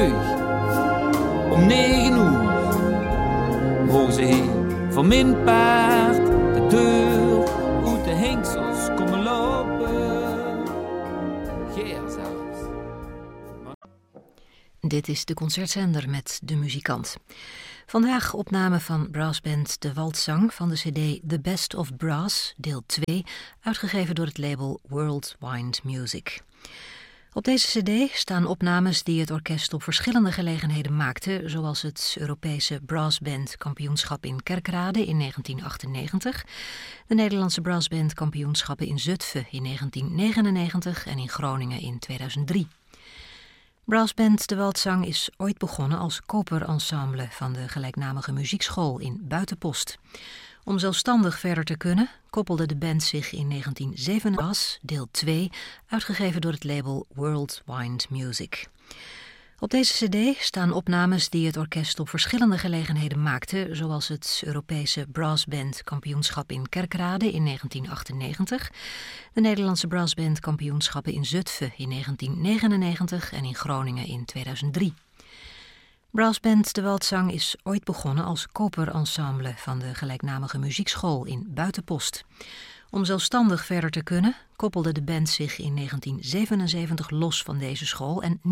terug. Om 9 uur mogen ze heen voor mijn paard. De deur uit de hengsels komen lopen. Geer zelfs. Dit is de concertzender met De Muzikant. Vandaag opname van brassband De Waldzang van de cd The Best of Brass, deel 2, uitgegeven door het label World Wind Music. Op deze cd staan opnames die het orkest op verschillende gelegenheden maakte, zoals het Europese Brassband Kampioenschap in Kerkrade in 1998, de Nederlandse Brassband Kampioenschappen in Zutphen in 1999 en in Groningen in 2003. Brassband De Waldzang is ooit begonnen als koperensemble van de gelijknamige muziekschool in Buitenpost. Om zelfstandig verder te kunnen, koppelde de band zich in 1987, deel 2, uitgegeven door het label World Wind Music. Op deze cd staan opnames die het orkest op verschillende gelegenheden maakte, zoals het Europese Brassband Kampioenschap in Kerkrade in 1998, de Nederlandse Brassband Kampioenschappen in Zutphen in 1999 en in Groningen in 2003. Brassband De Waldzang is ooit begonnen als koperensemble van de gelijknamige muziekschool in Buitenpost. Om zelfstandig verder te kunnen, koppelde de band zich in 1977 los van deze school en